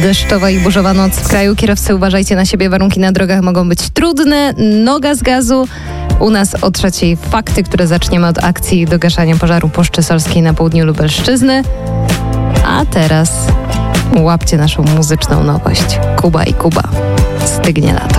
Deszczowa i burzowa noc w kraju. Kierowcy, uważajcie na siebie, warunki na drogach mogą być trudne. Noga z gazu. U nas o 3:00 fakty, które zaczniemy od akcji do gaszania pożaru Puszczy Solskiej na południu Lubelszczyzny. A teraz łapcie naszą muzyczną nowość. Kuba i Kuba. Stygnie lato.